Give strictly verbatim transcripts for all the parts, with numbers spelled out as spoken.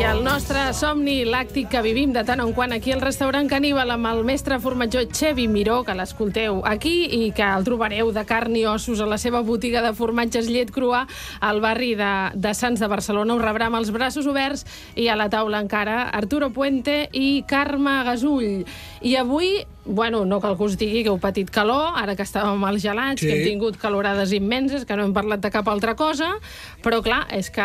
I el nostre somni làctic que vivim de tant en quant aquí al restaurant Caníbal amb el mestre formatjor Xevi Miró, que l'escolteu aquí i que el trobareu de carn i ossos a la seva botiga de formatges Llet Crua al barri de, de Sants de Barcelona. Us rebrà amb els braços oberts i a la taula encara Arturo Puente i Carme Gasull. I avui, bueno, no cal que us digui que heu patit calor, ara que estàvem als gelats, sí, que hem tingut calorades immenses, que no hem parlat de cap altra cosa, però clar, és que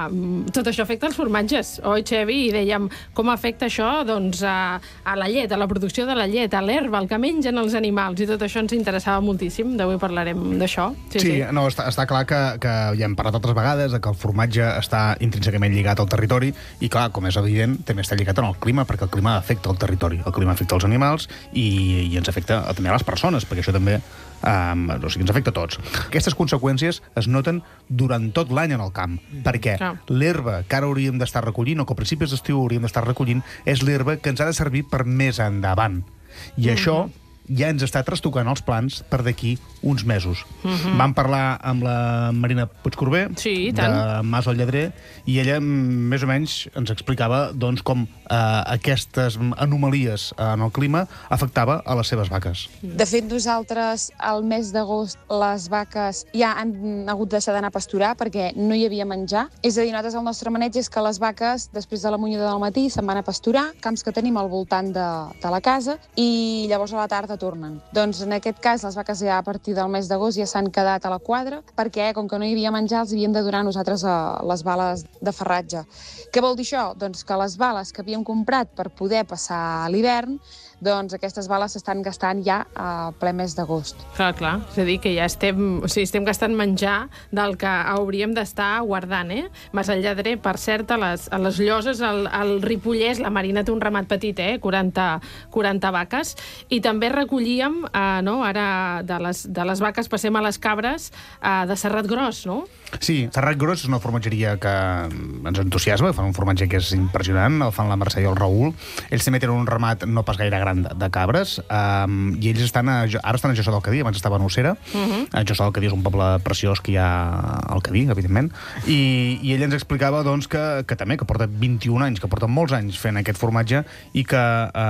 tot això afecta els formatges, oi, Xevi? I dèiem, com afecta això doncs, a, a la llet, a la producció de la llet, a l'herba, el que mengen els animals, i tot això ens interessava moltíssim. D'avui parlarem d'això. Sí, sí, sí. No, està, està clar que, que ja hem parlat altres vegades, que el formatge està intrínsecament lligat al territori, i clar, com és evident, també està lligat en el clima, perquè el clima afecta el territori, el clima afecta els animals i, i ens afecta també a les persones, perquè això també um, o sigui, ens afecta a tots. Aquestes conseqüències es noten durant tot l'any en el camp, perquè Clar. l'herba que ara hauríem d'estar recollint, o que a principis d'estiu hauríem d'estar recollint, és l'herba que ens ha de servir per més endavant. I mm-hmm. això ja ens està trastocant els plans per d'aquí uns mesos. Mm-hmm. Vam parlar amb la Marina Puigcorbé, sí, de Mas al Lledrer, i ella més o menys ens explicava doncs, com eh, aquestes anomalies en el clima afectava a les seves vaques. De fet, nosaltres al mes d'agost les vaques ja han hagut de deixar d'anar a pasturar perquè no hi havia menjar. És a dir, nosaltres el nostre maneig és que les vaques, després de la munyida del matí, se'n van a pasturar, camps que tenim al voltant de, de la casa, i llavors a la tarda tornen. Doncs en aquest cas les vaques ja a partir del mes d'agost ja s'han quedat a la quadra perquè com que no hi havia menjar els havíem de donar nosaltres a les bales de farratge. Què vol dir això? Doncs que les bales que havíem comprat per poder passar l'hivern, doncs aquestes bales s'estan gastant ja a ple mes d'agost. Clar, clar. És a dir, que ja estem, o sigui, estem gastant menjar del que hauríem d'estar guardant, eh? Mas al Lledrer, per cert, a les, a les lloses, al, al Ripollès, la Marina té un ramat petit, eh? quaranta, quaranta vaques, i també recollíem, eh, no? Ara de les, de les vaques passem a les cabres eh, de Serrat Gros, no? Sí, Serrat Gros és una formatgeria que ens entusiasma, fan un formatge que és impressionant, el fan la Mercè i el Raül. Ells també tenen un ramat no pas gaire gran de, de cabres, um, i ells estan a, ara estan a Josa del Cadí, abans estaven a Ossera. Uh-huh. A Josa del Cadí és un poble preciós que hi ha al Cadí, evidentment, i, i ell ens explicava doncs, que, que també, que porta vint-i-un anys, que porta molts anys fent aquest formatge, i que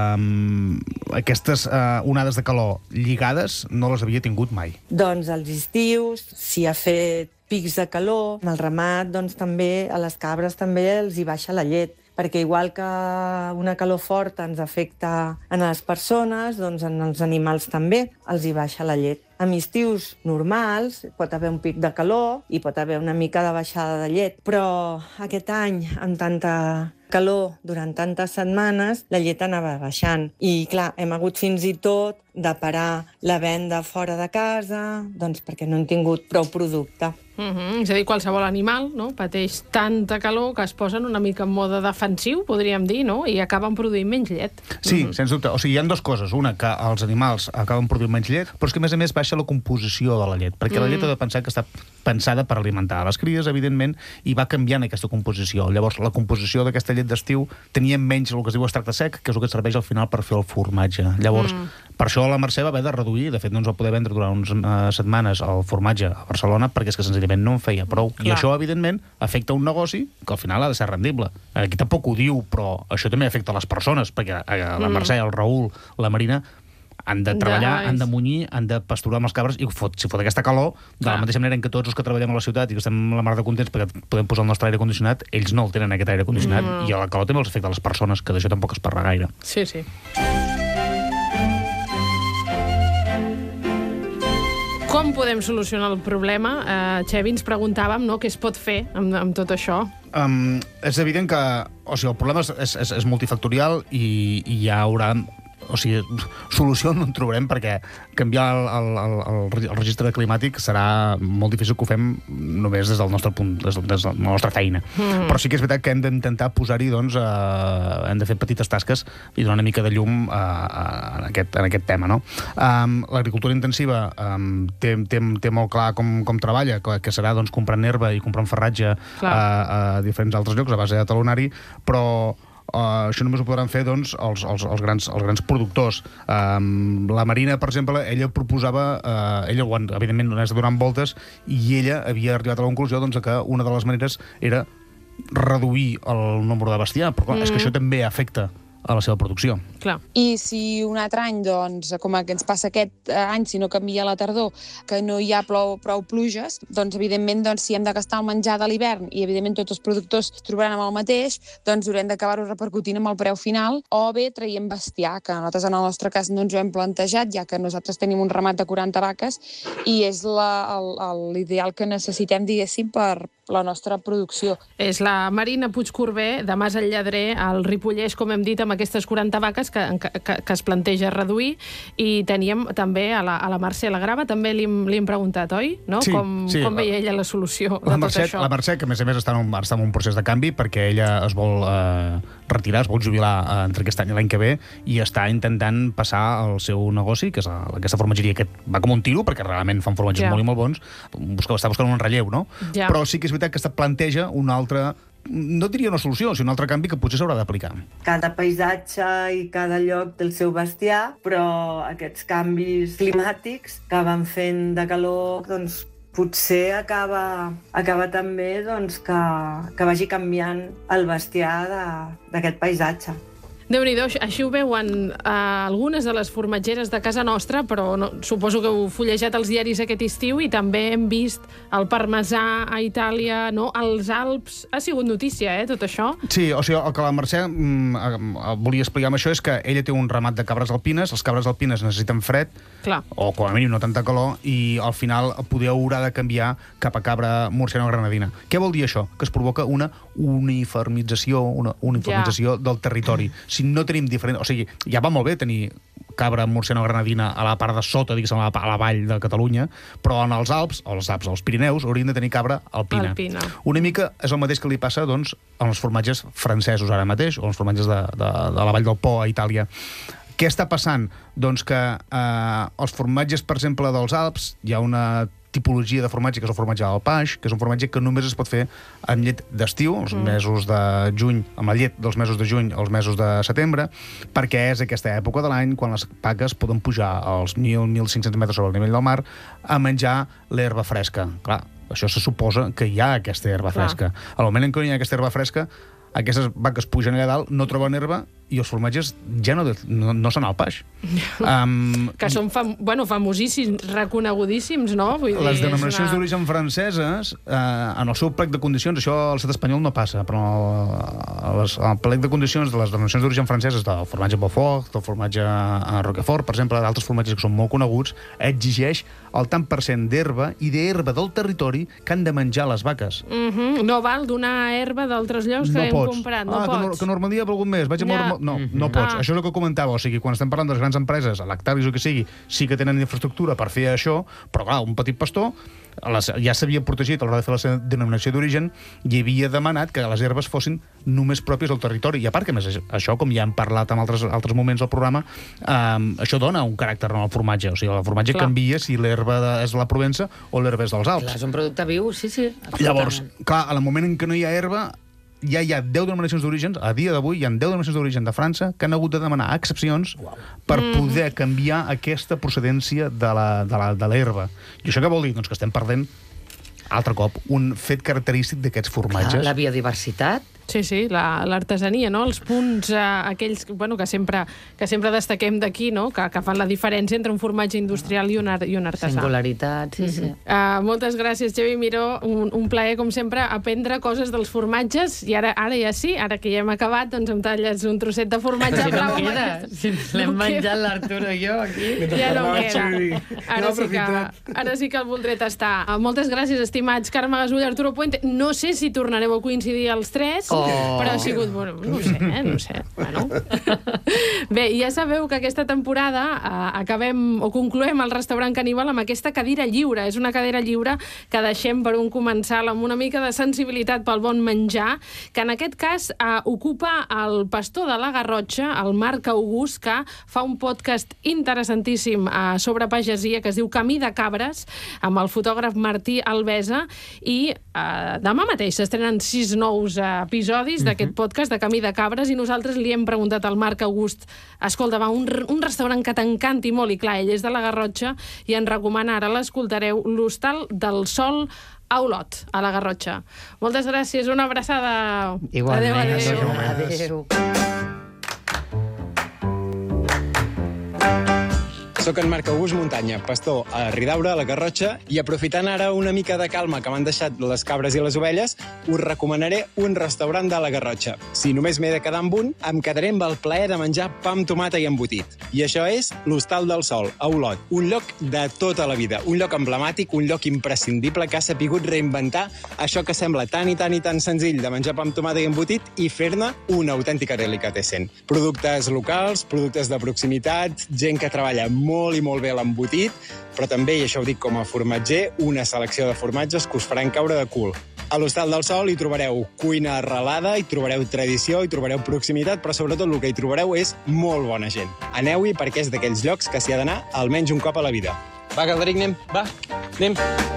um, aquestes uh, onades de calor lligades no les havia tingut mai. Doncs als estius s'hi ha fet pics de calor. En el ramat, doncs, també, a les cabres també els hi baixa la llet, perquè igual que una calor forta ens afecta a les persones, doncs en els animals també els hi baixa la llet. En estius normals pot haver un pic de calor i pot haver una mica de baixada de llet, però aquest any, amb tanta calor durant tantes setmanes, la llet anava baixant. I, clar, hem hagut fins i tot de parar la venda fora de casa, doncs perquè no hem tingut prou producte. Uh-huh. És a dir, qualsevol animal, no?, pateix tanta calor que es posen una mica en mode defensiu, podríem dir, no?, i acaben produint menys llet. Sí, uh-huh. sens dubte. O sigui, hi ha dues coses. Una, que els animals acaben produint menys llet, però és que, a més a més, baixa la composició de la llet, perquè mm. la llet ha de pensar que està pensada per alimentar les cries, evidentment, i va canviant aquesta composició. Llavors, la composició d'aquesta llet d'estiu tenia menys el que es diu extracte sec, que és el que serveix al final per fer el formatge. Llavors, mm. per això la Mercè va haver de reduir, de fet no ens va poder vendre durant unes uh, setmanes el formatge a Barcelona, perquè és que senzillament no en feia prou. Clar. I això, evidentment, afecta un negoci que al final ha de ser rendible. Aquí tampoc ho diu, però això també afecta les persones, perquè la Mercè, el Raül, la Marina han de treballar, han de munyir, han de pasturar amb les cabres, i fot, si fot aquesta calor, de la mateixa manera en que tots els que treballem a la ciutat i que estem la mar de contents perquè podem posar el nostre aire condicionat, ells no el tenen, aquest aire condicionat, mm. i a la calor també els afecta a les persones, que d'això tampoc es parla gaire. Sí, sí. Com podem solucionar el problema? Uh, Xevi, ens preguntàvem, no?, què es pot fer amb, amb tot això. Um, és evident que o sigui, el problema és, és, és multifactorial i, i hi haurà... O sigui, solució no en trobarem perquè canviar el, el, el, el registre climàtic serà molt difícil que ho fem només des del nostre punt, des, des de la nostra feina. Mm. Però sí que és veritat que hem d'intentar posar-hi, doncs, eh, hem de fer petites tasques i donar una mica de llum eh, en, aquest, en aquest tema, no? Um, L'agricultura intensiva um, té, té, té molt clar com, com treballa, que, que serà doncs, comprant herba i comprant farratge a, a diferents altres llocs a base de talonari, però Uh, això només ho podran fer doncs, els, els, els, grans, els grans productors. Um, la Marina, per exemple, ella proposava, uh, ella, evidentment, no és donant voltes, i ella havia arribat a la conclusió doncs, que una de les maneres era reduir el nombre de bestiar, però clar, mm. és que això també afecta a la seva producció. Clar. I si un altre any, doncs, com que ens passa aquest any, si no canvia la tardor, que no hi ha prou, prou pluges, doncs, evidentment, doncs, si hem de gastar el menjar de l'hivern i, evidentment, tots els productors es trobaran amb el mateix, doncs haurem d'acabar-ho repercutint amb el preu final, o bé traiem bestiar, que nosaltres, en el nostre cas, no ens ho hem plantejat, ja que nosaltres tenim un ramat de quaranta vaques i és l'ideal que necessitem, diguéssim, per la nostra producció. És la Marina Puigcorbé, de Mas el Lladrer, al Ripollès, com hem dit, amb aquestes quaranta vaques que, que, que es planteja reduir, i teníem també a la, a la Mercè Lagrava, també li, li hem preguntat, oi? No? Sí, com, sí. Com veia ella la solució la de Mercè, tot això? La Mercè, que a més a més està en un, està en un procés de canvi, perquè ella es vol eh, retirar, es vol jubilar eh, entre aquest any i l'any que ve, i està intentant passar el seu negoci, que és la, aquesta formatgeria, que va com un tiro, perquè realment fan formatges ja. molt i molt bons, busca, està buscant un relleu, no? Ja. Però sí que és veritat que està planteja una altra, no diria una solució, sinó un altre canvi que potser s'haurà d'aplicar. Cada paisatge i cada lloc té el seu bestiar, però aquests canvis climàtics que van fent de calor, doncs, potser acaba, acaba també doncs, que, que vagi canviant el bestiar d'aquest paisatge. Déu-n'hi-do, així ho veuen eh, algunes de les formatgeres de casa nostra, però no, suposo que heu fullejat els diaris aquest estiu i també hem vist el parmesà a Itàlia, no? Els Alps. Ha sigut notícia, eh, tot això? Sí, o sigui, el que la Mercè mm, volia explicar amb això és que ella té un ramat de cabres alpines, les cabres alpines necessiten fred, clar, o com a mínim no tanta calor, i al final poder haurà de canviar cap a cabra murciana o granadina. Què vol dir això? Que es provoca una uniformització, una uniformització ja. del territori. Si no tenim diferent... O sigui, ja va molt bé tenir cabra murciana o granadina a la part de sota, diguéssim, a la, a la vall de Catalunya, però en els Alps, o els Alps, als Pirineus, haurien de tenir cabra alpina. alpina. Una mica és el mateix que li passa, doncs, als formatges francesos ara mateix, o als formatges de, de, de la vall del Po a Itàlia. Què està passant? Doncs que eh, els formatges, per exemple, dels Alps, hi ha una tipologia de formatge, que és el formatge del Paix, que és un formatge que només es pot fer amb llet d'estiu, els mm. mesos de juny, amb la llet dels mesos de juny als mesos de setembre, perquè és aquesta època de l'any quan les vaques poden pujar als mil a mil cinc-cents metres sobre el nivell del mar a menjar l'herba fresca. Clar, això se suposa que hi ha aquesta herba Clar. fresca. Al moment en què hi ha aquesta herba fresca, aquestes vaques pugen allà dalt, no troben herba, i els formatges ja no, no, no són al Paix. Um, que són fam bueno, famosíssims, reconegudíssims, no? Vull dir, les denominacions una... d'origen franceses, eh, en el seu plec de condicions, això al l'estat espanyol no passa, però les, el plec de condicions de les denominacions d'origen franceses, del formatge Beaufort, del formatge Roquefort, per exemple, d'altres formatges que són molt coneguts, exigeix el tant per cent d'herba i d'herba del territori que han de menjar les vaques. Mm-hmm. No val donar herba d'altres llocs que no hem pots. comprat, no ah, pots. Que, no, que Normandia ha volgut més, vaig a ja. Norma... No, no pots. Ah. Això és el que comentava. O sigui, quan estem parlant de les grans empreses, Lactalis o que sigui, sí que tenen infraestructura per fer això, però clar, un petit pastor les, ja s'havia protegit a l'hora de fer la seva denominació d'origen i havia demanat que les herbes fossin només pròpies del territori. I a part que més això, com ja hem parlat en altres, altres moments del programa, eh, això dona un caràcter al formatge. O sigui, el formatge clar. canvia si l'herba és de la Provença o l'herba és dels Alps. Clar, és un producte viu, sí, sí. Llavors, clar, al moment en què no hi ha herba, ja hi ha deu denominacions d'origen, a dia d'avui hi ha deu denominacions d'origen de França que han hagut de demanar excepcions wow. per mm. poder canviar aquesta procedència de l'herba. I això què vol dir? Doncs que estem perdent, altre cop, un fet característic d'aquests formatges. Clar, la biodiversitat. Sí, sí, l'artesania, la, no? Els punts, eh, aquells bueno, que, sempre, que sempre destaquem d'aquí, no? que, que fan la diferència entre un formatge industrial i un, art, i un artesà. Singularitat, sí, sí. Uh, moltes gràcies, Xavi Miró. Un, un plaer, com sempre, aprendre coses dels formatges. I ara, ara ja sí, ara que ja hem acabat, doncs em talles un trosset de formatge. Si no em queda, si l'hem no menjat l'Arturo i jo aquí. Ja no queda. Ara sí, que, ara sí que el voldré tastar. Uh, moltes gràcies, estimats Carme Gasull, Arturo Puente. No sé si tornareu a coincidir els tres, oh. però ha sigut... Bueno, no ho sé, eh? No ho sé. Bueno. Bé, ja sabeu que aquesta temporada eh, acabem o concloem el restaurant Caníbal amb aquesta cadira lliure. És una cadira lliure que deixem per un comensal amb una mica de sensibilitat pel bon menjar, que en aquest cas eh, ocupa el pastor de la Garrotxa, el Marc August, que fa un podcast interessantíssim eh, sobre pagesia que es diu Camí de Cabres, amb el fotògraf Martí Alvesa, i eh, demà mateix s'estrenen sis nous episodis episodis d'aquest podcast de Camí de Cabres i nosaltres li hem preguntat al Marc August, escolta, va, un, un restaurant que t'encanti molt, i clar, ell és de la Garrotxa i ens recomana, ara l'escoltareu, l'Hostal del Sol a Olot, a la Garrotxa. Moltes gràcies, una abraçada. Igualment. Adéu, adéu. Adéu. Soc en Marc August Muntanya, pastor a Ridaura, a la Garrotxa, i aprofitant ara una mica de calma que m'han deixat les cabres i les ovelles, us recomanaré un restaurant de la Garrotxa. Si només m'he de quedar amb un, em quedaré amb el plaer de menjar pa amb tomata i embotit. I això és l'Hostal del Sol, a Olot. Un lloc de tota la vida, un lloc emblemàtic, un lloc imprescindible que ha sapigut reinventar això que sembla tan i tan i tan senzill de menjar pa amb tomata i embotit i fer-ne una autèntica delicatessen. Productes locals, productes de proximitat, gent que treballa molt i molt bé l'embotit, però també, i això ho dic com a formatger, una selecció de formatges que us faran caure de cul. A l'Hostal del Sol hi trobareu cuina arrelada, hi trobareu tradició, hi trobareu proximitat, però sobretot el que hi trobareu és molt bona gent. Aneu-hi perquè és d'aquells llocs que s'hi ha d'anar almenys un cop a la vida. Va, Galderic, anem, va, anem.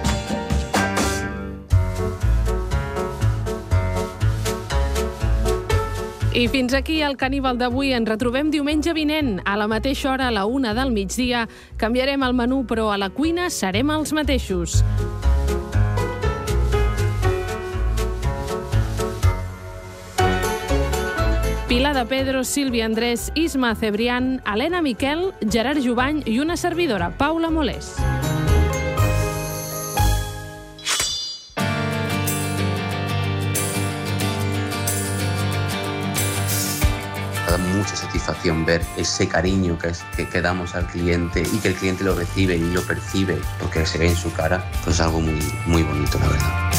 I fins aquí el Caníbal d'avui. Ens retrobem diumenge vinent, a la mateixa hora, a la una del migdia. Canviarem el menú, però a la cuina serem els mateixos. Pilar de Pedro, Sílvia Andrés, Isma Cebrián, Helena Miquel, Gerard Jubany i una servidora, Paula Molés. Da mucha satisfacción ver ese cariño que, es, que, que damos al cliente y que el cliente lo recibe y lo percibe porque se ve en su cara, pues es algo muy, muy bonito, la verdad.